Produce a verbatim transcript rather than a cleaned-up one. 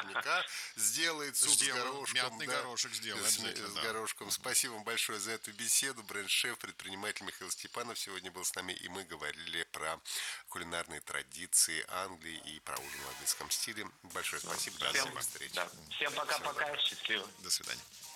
наверняка сделает суп Сделаю. с горошком. Мятный да, горошек сделаю с, обязательно, с да. горошком. Спасибо вам большое за эту беседу. Бренд-шеф, предприниматель Михаил Степанов сегодня был с нами, и мы говорили про кулинарные традиции Англии и про ужин в английском стиле. Большое спасибо. До Всем, новых встреч. да. Всем пока-пока. Счастливо. До свидания.